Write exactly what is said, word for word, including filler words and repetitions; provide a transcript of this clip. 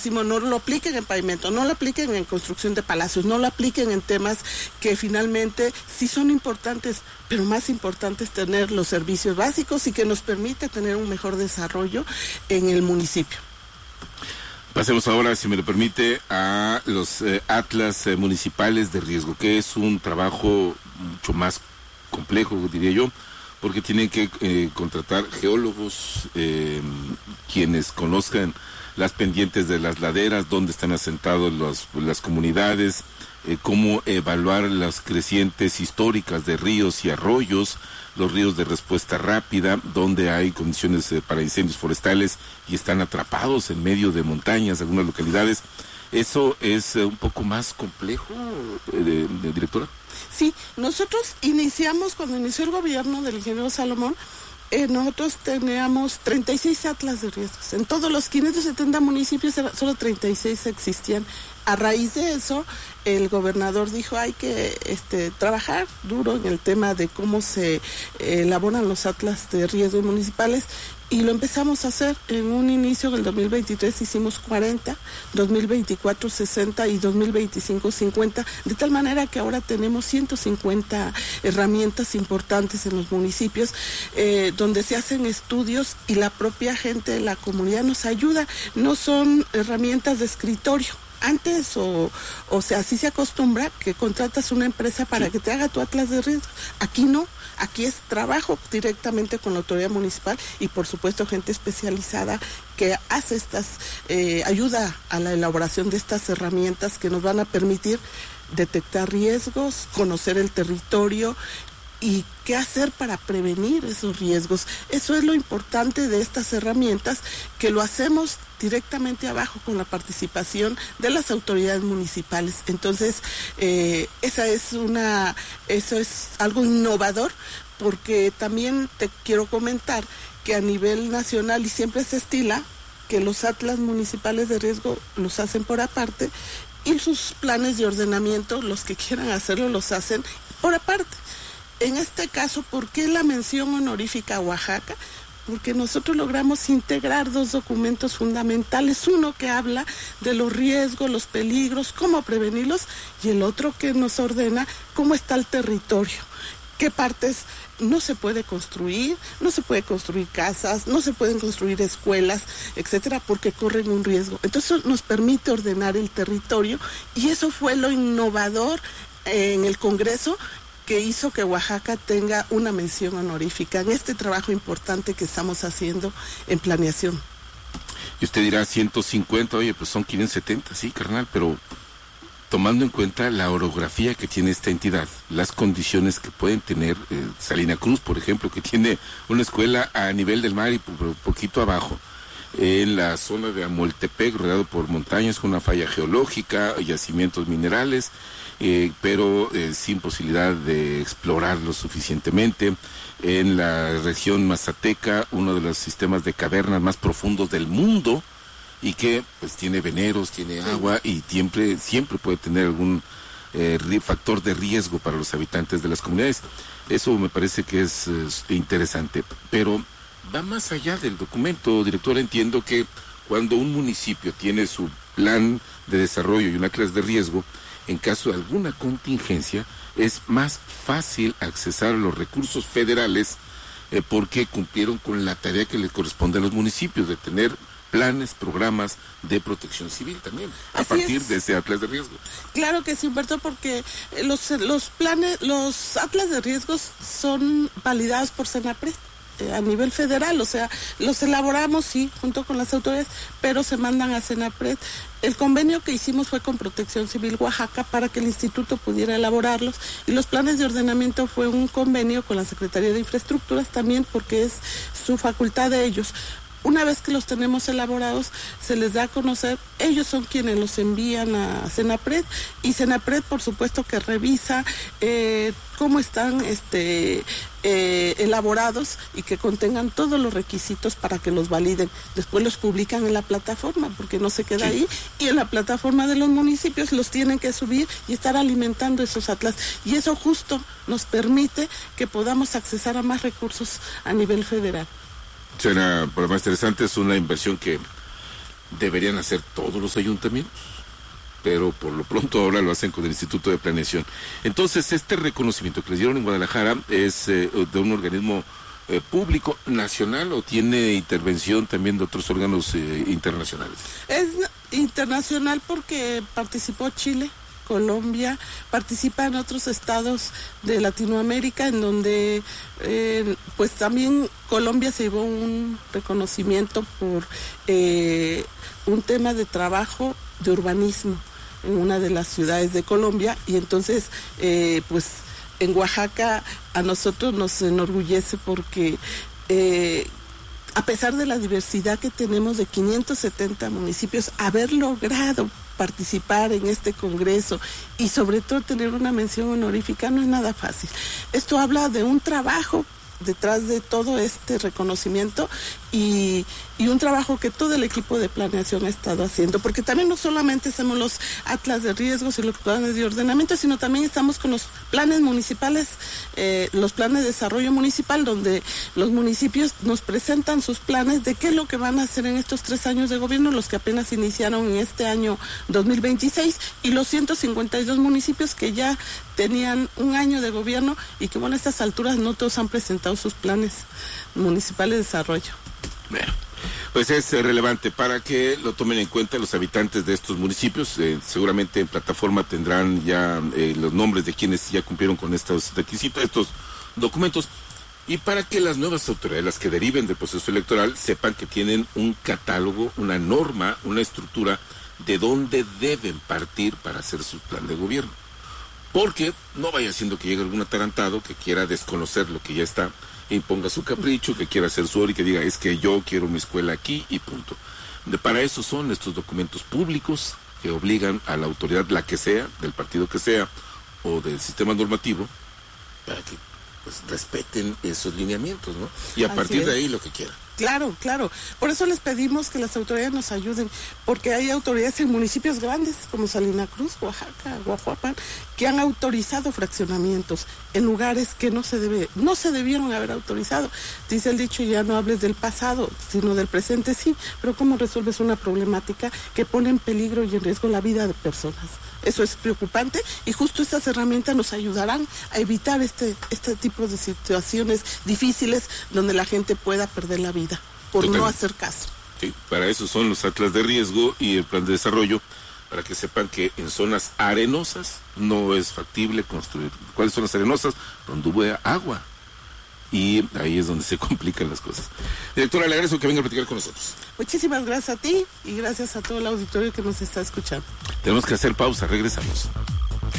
decimos no lo apliquen en pavimento, no lo apliquen en construcción de palacios, no lo apliquen en temas que finalmente sí son importantes, pero más importante es tener los servicios básicos y que nos permite tener un mejor desarrollo en el municipio. Pasemos ahora, si me lo permite, a los eh, atlas eh, municipales de riesgo, que es un trabajo mucho más complejo, diría yo, porque tienen que eh, contratar geólogos, eh, quienes conozcan las pendientes de las laderas, dónde están asentados los, las comunidades, eh, cómo evaluar las crecientes históricas de ríos y arroyos, los ríos de respuesta rápida, donde hay condiciones eh, para incendios forestales y están atrapados en medio de montañas, algunas localidades. ¿Eso es eh, un poco más complejo, eh, de, de, directora? Sí, nosotros iniciamos, cuando inició el gobierno del ingeniero Salomón, eh, nosotros teníamos treinta y seis atlas de riesgos. En todos los quinientos setenta municipios era, solo treinta y seis existían. A raíz de eso, el gobernador dijo hay que este, trabajar duro en el tema de cómo se eh, elaboran los atlas de riesgos municipales, y lo empezamos a hacer. En un inicio, en el dos mil veintitrés hicimos cuarenta, dos mil veinticuatro sesenta y dos mil veinticinco cincuenta, de tal manera que ahora tenemos ciento cincuenta herramientas importantes en los municipios, eh, donde se hacen estudios y la propia gente de la comunidad nos ayuda. No son herramientas de escritorio. Antes, o, o sea, así se acostumbra que contratas una empresa para que te haga tu atlas de riesgo. Aquí no, aquí es trabajo directamente con la autoridad municipal y por supuesto gente especializada que hace estas, eh, ayuda a la elaboración de estas herramientas que nos van a permitir detectar riesgos, conocer el territorio y qué hacer para prevenir esos riesgos. Eso es lo importante de estas herramientas, que lo hacemos directamente abajo con la participación de las autoridades municipales. Entonces, eh, esa es una, eso es algo innovador, porque también te quiero comentar que a nivel nacional, y siempre se estila, que los atlas municipales de riesgo los hacen por aparte, y sus planes de ordenamiento, los que quieran hacerlo, los hacen por aparte. En este caso, ¿por qué la mención honorífica a Oaxaca? Porque nosotros logramos integrar dos documentos fundamentales, uno que habla de los riesgos, los peligros, cómo prevenirlos, y el otro que nos ordena cómo está el territorio, qué partes no se puede construir, no se puede construir casas, no se pueden construir escuelas, etcétera, porque corren un riesgo. Entonces nos permite ordenar el territorio, y eso fue lo innovador en el Congreso, que hizo que Oaxaca tenga una mención honorífica en este trabajo importante que estamos haciendo en planeación. Y usted dirá ciento cincuenta, oye, pues son quinientos setenta, sí, carnal, pero tomando en cuenta la orografía que tiene esta entidad, las condiciones que pueden tener, eh, Salina Cruz, por ejemplo, que tiene una escuela a nivel del mar y un poquito abajo, en la zona de Amoltepec, rodeado por montañas, con una falla geológica, yacimientos minerales, Eh, pero eh, sin posibilidad de explorarlo suficientemente. En la región mazateca, uno de los sistemas de cavernas más profundos del mundo, y que pues tiene veneros, tiene agua, y siempre, siempre puede tener algún eh, factor de riesgo para los habitantes de las comunidades. Eso me parece que es, es interesante, pero va más allá del documento, directora. Entiendo que cuando un municipio tiene su plan de desarrollo y una clase de riesgo, en caso de alguna contingencia, es más fácil accesar a los recursos federales eh, porque cumplieron con la tarea que les corresponde a los municipios, de tener planes, programas de protección civil también, a Así partir es. de ese atlas de riesgo. Claro que sí, Humberto, porque los, los planes, los atlas de riesgos son validados por Senapred a nivel federal, o sea, los elaboramos, sí, junto con las autoridades, pero se mandan a Senapred. El convenio que hicimos fue con Protección Civil Oaxaca para que el instituto pudiera elaborarlos, y los planes de ordenamiento fue un convenio con la Secretaría de Infraestructuras también, porque es su facultad de ellos. Una vez que los tenemos elaborados, se les da a conocer, ellos son quienes los envían a Senapred, y Senapred, por supuesto, que revisa eh, cómo están este, eh, elaborados y que contengan todos los requisitos para que los validen. Después los publican en la plataforma, porque no se queda sí. ahí, y en la plataforma de los municipios los tienen que subir y estar alimentando esos atlas. Y eso justo nos permite que podamos accesar a más recursos a nivel federal. Suena por lo más interesante, es una inversión que deberían hacer todos los ayuntamientos, pero por lo pronto ahora lo hacen con el Instituto de Planeación. Entonces, este reconocimiento que les dieron en Guadalajara es eh, de un organismo eh, público nacional, o tiene intervención también de otros órganos eh, internacionales. Es internacional porque participó Chile, Colombia, participan otros estados de Latinoamérica, en donde eh, pues también Colombia se llevó un reconocimiento por eh, un tema de trabajo de urbanismo en una de las ciudades de Colombia, y entonces eh, pues en Oaxaca a nosotros nos enorgullece porque eh, a pesar de la diversidad que tenemos de quinientos setenta municipios, haber logrado participar en este congreso y sobre todo tener una mención honorífica no es nada fácil. Esto habla de un trabajo detrás de todo este reconocimiento y, y un trabajo que todo el equipo de planeación ha estado haciendo, porque también no solamente hacemos los atlas de riesgos y los planes de ordenamiento, sino también estamos con los planes municipales, eh, los planes de desarrollo municipal, donde los municipios nos presentan sus planes de qué es lo que van a hacer en estos tres años de gobierno, los que apenas iniciaron en este año dos mil veintiséis, y los ciento cincuenta y dos municipios que ya tenían un año de gobierno y que bueno, a estas alturas no todos han presentado sus planes municipales de desarrollo. Bueno, pues es eh, relevante para que lo tomen en cuenta los habitantes de estos municipios. Eh, seguramente en plataforma tendrán ya eh, los nombres de quienes ya cumplieron con estos requisitos, estos documentos, y para que las nuevas autoridades, las que deriven del proceso electoral, sepan que tienen un catálogo, una norma, una estructura de dónde deben partir para hacer su plan de gobierno. Porque no vaya siendo que llegue algún atarantado que quiera desconocer lo que ya está, e imponga su capricho, que quiera hacer su hora y que diga, es que yo quiero mi escuela aquí y punto. De, para eso son estos documentos públicos que obligan a la autoridad, la que sea, del partido que sea, o del sistema normativo, para que pues respeten esos lineamientos, ¿no? Y a Así partir es. de ahí lo que quieran. Claro, claro. Por eso les pedimos que las autoridades nos ayuden, porque hay autoridades en municipios grandes como Salina Cruz, Oaxaca, Guajuapan, que han autorizado fraccionamientos en lugares que no se debe, no se debieron haber autorizado. Dice el dicho, ya no hables del pasado, sino del presente, sí, pero ¿cómo resuelves una problemática que pone en peligro y en riesgo la vida de personas? Eso es preocupante, y justo estas herramientas nos ayudarán a evitar este, este tipo de situaciones difíciles donde la gente pueda perder la vida por Totalmente. no hacer caso. Sí, para eso son los atlas de riesgo y el plan de desarrollo, para que sepan que en zonas arenosas no es factible construir. ¿Cuáles son las arenosas? Donde hubo agua. Y ahí es donde se complican las cosas. Directora, le agradezco que venga a platicar con nosotros. Muchísimas gracias a ti y gracias a todo el auditorio que nos está escuchando. Tenemos que hacer pausa, regresamos.